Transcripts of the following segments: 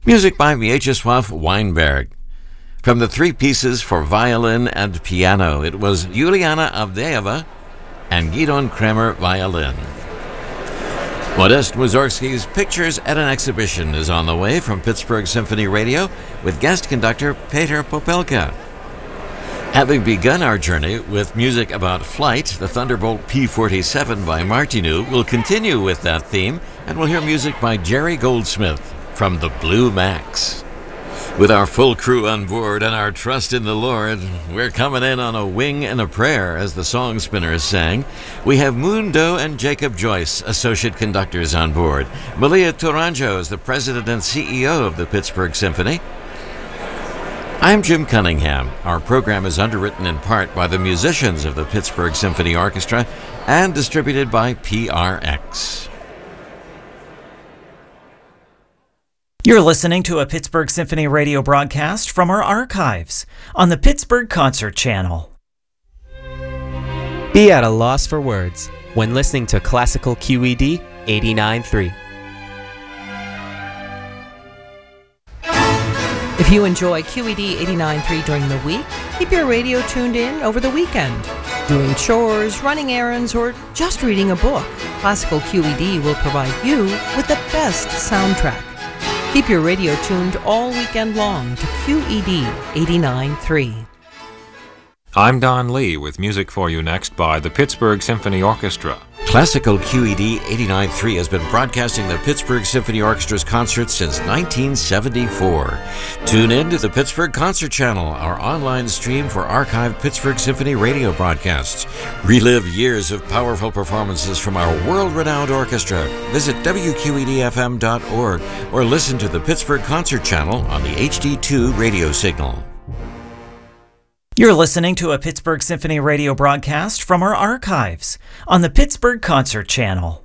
Music by Mieczysław Weinberg. From the three pieces for violin and piano, it was Juliana Avdeeva and Gidon Kremer violin. Modest Mussorgsky's Pictures at an Exhibition is on the way from Pittsburgh Symphony Radio with guest conductor Peter Popelka. Having begun our journey with music about flight, the Thunderbolt P-47 by Martinu will continue with that theme, and we'll hear music by Jerry Goldsmith from the Blue Max. With our full crew on board and our trust in the Lord, we're coming in on a wing and a prayer, as the Song Spinners sang. We have Moon Doe and Jacob Joyce, associate conductors, on board. Malia Tourangeau is the president and CEO of the Pittsburgh Symphony. I'm Jim Cunningham. Our program is underwritten in part by the musicians of the Pittsburgh Symphony Orchestra and distributed by PRX. You're listening to a Pittsburgh Symphony Radio broadcast from our archives on the Pittsburgh Concert Channel. Be at a loss for words when listening to Classical QED 89.3. If you enjoy QED 89.3 during the week, keep your radio tuned in over the weekend. Doing chores, running errands, or just reading a book, Classical QED will provide you with the best soundtrack. Keep your radio tuned all weekend long to QED 89.3. I'm Don Lee with music for you next by the Pittsburgh Symphony Orchestra. Classical QED 89.3 has been broadcasting the Pittsburgh Symphony Orchestra's concerts since 1974. Tune in to the Pittsburgh Concert Channel, our online stream for archived Pittsburgh Symphony radio broadcasts. Relive years of powerful performances from our world-renowned orchestra. Visit WQEDFM.org or listen to the Pittsburgh Concert Channel on the HD2 radio signal. You're listening to a Pittsburgh Symphony Radio broadcast from our archives on the Pittsburgh Concert Channel.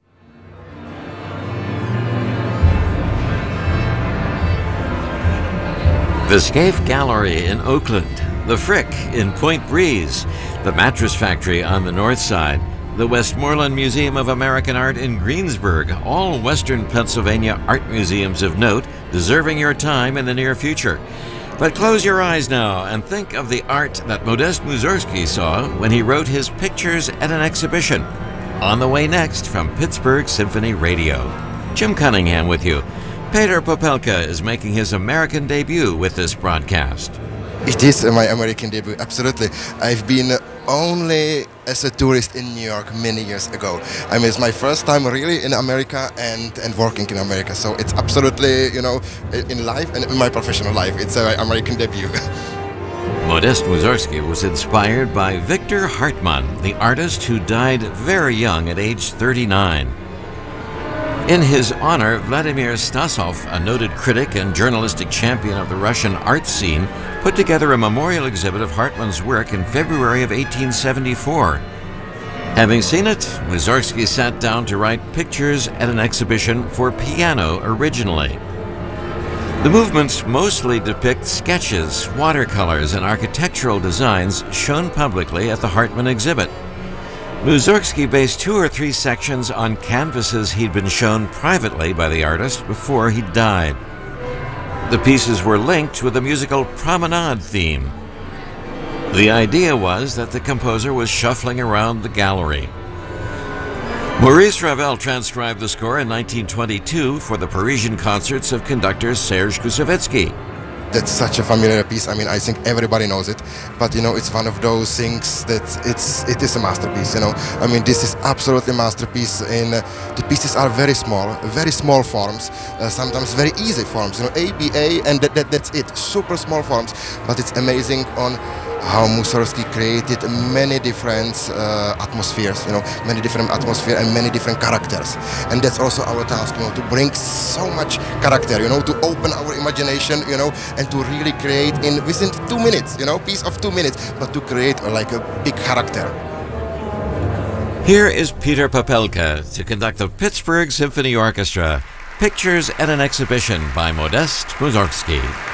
The Scaife Gallery in Oakland, the Frick in Point Breeze, the Mattress Factory on the north side, the Westmoreland Museum of American Art in Greensburg, all Western Pennsylvania art museums of note, deserving your time in the near future. But close your eyes now and think of the art that Modest Mussorgsky saw when he wrote his Pictures at an Exhibition. On the way next from Pittsburgh Symphony Radio. Jim Cunningham with you. Peter Popelka is making his American debut with this broadcast. It is my American debut, absolutely. I've been only as a tourist in New York many years ago. I mean, it's my first time really in America and working in America. So it's absolutely, in life and in my professional life, it's an American debut. Modest Mussorgsky was inspired by Victor Hartmann, the artist who died very young at age 39. In his honor, Vladimir Stasov, a noted critic and journalistic champion of the Russian art scene, put together a memorial exhibit of Hartmann's work in February of 1874. Having seen it, Mussorgsky sat down to write Pictures at an Exhibition for piano originally. The movements mostly depict sketches, watercolors, and architectural designs shown publicly at the Hartmann exhibit. Mussorgsky based 2 or 3 sections on canvases he'd been shown privately by the artist before he died. The pieces were linked with the musical Promenade theme. The idea was that the composer was shuffling around the gallery. Maurice Ravel transcribed the score in 1922 for the Parisian concerts of conductor Serge Koussevitzky. That's such a familiar piece. I mean, I think everybody knows it, but it's one of those things that it is a masterpiece. I mean, this is absolutely a masterpiece. The pieces are very small forms, sometimes very easy forms. A, B, A, and that's it. Super small forms, but it's amazing on how Mussorgsky created many different atmospheres, many different atmospheres and many different characters. And that's also our task, to bring so much character, to open our imagination, and to really create within 2 minutes, piece of 2 minutes, but to create like a big character. Here is Peter Popelka to conduct the Pittsburgh Symphony Orchestra, Pictures at an Exhibition by Modest Mussorgsky.